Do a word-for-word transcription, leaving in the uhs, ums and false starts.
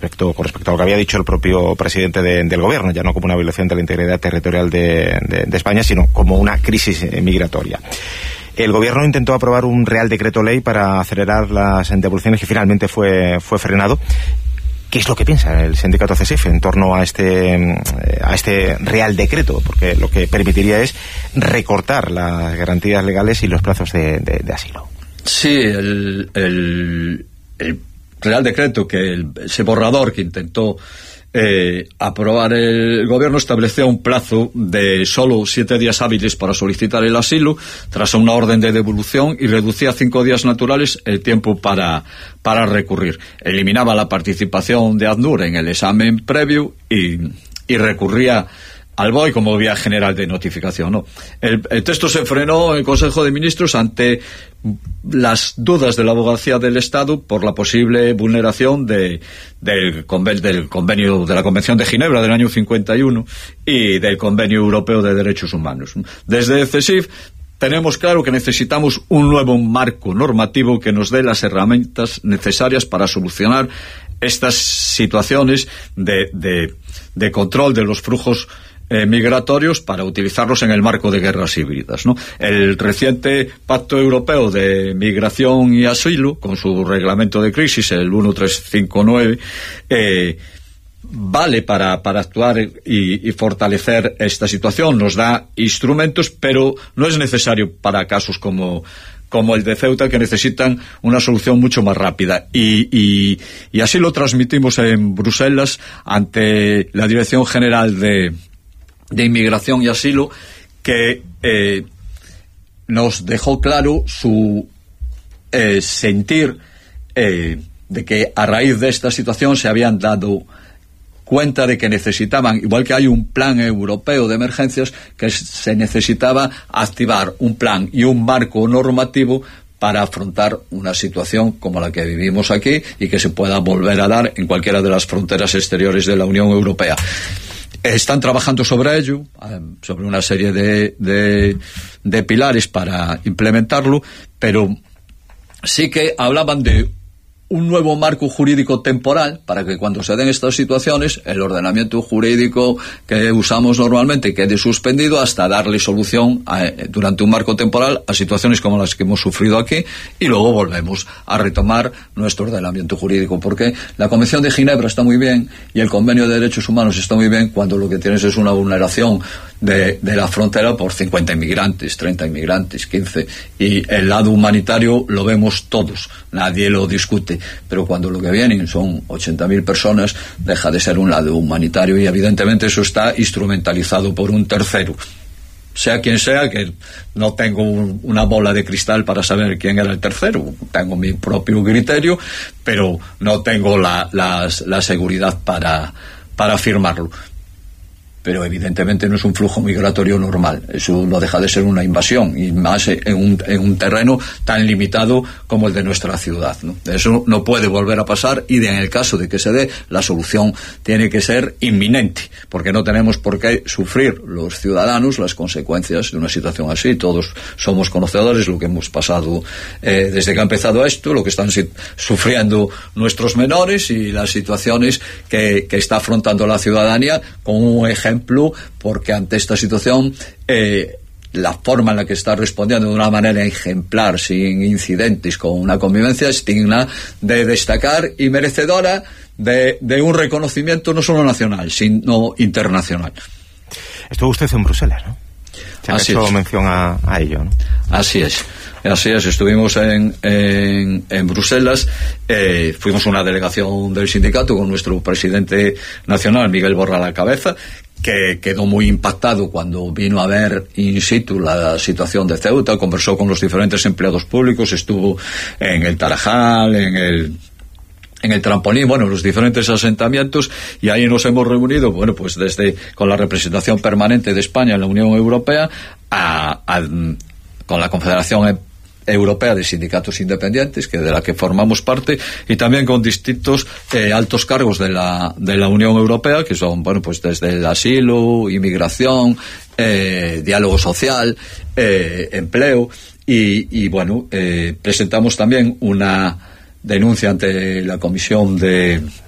respecto con respecto a lo que había dicho el propio presidente de, del gobierno, ya no como una violación de la integridad territorial de, de, de España, sino como una crisis migratoria. El gobierno intentó aprobar un real decreto ley para acelerar las devoluciones, que finalmente fue, fue frenado. ¿Qué es lo que piensa el sindicato CESIF en torno a este a este real decreto? Porque lo que permitiría es recortar las garantías legales y los plazos de, de, de asilo. Sí, el, el, el real decreto, que el, ese borrador que intentó eh, aprobar el gobierno, establecía un plazo de solo siete días hábiles para solicitar el asilo tras una orden de devolución y reducía a cinco días naturales el tiempo para, para recurrir. Eliminaba la participación de ACNUR en el examen previo y, y recurría al B O E como vía general de notificación, ¿no? El, el texto se frenó en el Consejo de Ministros ante las dudas de la Abogacía del Estado por la posible vulneración de, del, conven, del convenio de la Convención de Ginebra del año cincuenta y uno y del Convenio Europeo de Derechos Humanos. Desde CESIF tenemos claro que necesitamos un nuevo marco normativo que nos dé las herramientas necesarias para solucionar estas situaciones de, de, de control de los flujos Eh, migratorios, para utilizarlos en el marco de guerras híbridas, ¿no? El reciente Pacto Europeo de Migración y Asilo, con su reglamento de crisis, el mil trescientos cincuenta y nueve, eh, vale para, para actuar y, y fortalecer esta situación, nos da instrumentos, pero no es necesario para casos como como el de Ceuta, que necesitan una solución mucho más rápida. Y, y, y así lo transmitimos en Bruselas ante la Dirección General de de Inmigración y Asilo, que eh, nos dejó claro su eh, sentir eh, de que a raíz de esta situación se habían dado cuenta de que necesitaban, igual que hay un plan europeo de emergencias, que se necesitaba activar un plan y un marco normativo para afrontar una situación como la que vivimos aquí y que se pueda volver a dar en cualquiera de las fronteras exteriores de la Unión Europea. Están trabajando sobre ello, sobre una serie de, de, de pilares para implementarlo, pero sí que hablaban de un nuevo marco jurídico temporal para que cuando se den estas situaciones el ordenamiento jurídico que usamos normalmente quede suspendido hasta darle solución a, durante un marco temporal a situaciones como las que hemos sufrido aquí, y luego volvemos a retomar nuestro ordenamiento jurídico, porque la Convención de Ginebra está muy bien y el Convenio de Derechos Humanos está muy bien cuando lo que tienes es una vulneración de, de la frontera por cincuenta inmigrantes, treinta inmigrantes, quince, y el lado humanitario lo vemos todos, nadie lo discute. Pero cuando lo que vienen son ochenta mil personas, deja de ser un lado humanitario y evidentemente eso está instrumentalizado por un tercero. Sea quien sea, que no tengo un, una bola de cristal para saber quién era el tercero, tengo mi propio criterio, pero no tengo la, la, la seguridad para, para afirmarlo. Pero evidentemente no es un flujo migratorio normal, eso no deja de ser una invasión, y más en un, en un terreno tan limitado como el de nuestra ciudad, ¿no? Eso no puede volver a pasar, y en el caso de que se dé, la solución tiene que ser inminente, porque no tenemos por qué sufrir los ciudadanos las consecuencias de una situación así. Todos somos conocedores de lo que hemos pasado eh, desde que ha empezado esto, lo que están si- sufriendo nuestros menores y las situaciones que, que está afrontando la ciudadanía, con un ejemplo ejemplo, porque ante esta situación eh, la forma en la que está respondiendo de una manera ejemplar, sin incidentes, con una convivencia, es digna de destacar y merecedora de, de un reconocimiento no solo nacional, sino internacional. Estuvo usted en Bruselas, ¿no? Se ha hecho mención a, a ello, ¿no? Así es. Así es, estuvimos en, en, en Bruselas, eh, fuimos una delegación del sindicato con nuestro presidente nacional, Miguel Borra, a la cabeza, que quedó muy impactado cuando vino a ver in situ la situación de Ceuta, conversó con los diferentes empleados públicos, estuvo en el Tarajal, en el en el Trampolín, bueno, los diferentes asentamientos, y ahí nos hemos reunido, bueno, pues desde con la representación permanente de España en la Unión Europea a, a con la Confederación Europea de Sindicatos Independientes, que de la que formamos parte, y también con distintos eh, altos cargos de la de la Unión Europea, que son, bueno, pues desde el asilo, inmigración, eh, diálogo social, eh, empleo, y, y bueno, eh, presentamos también una denuncia ante la Comisión de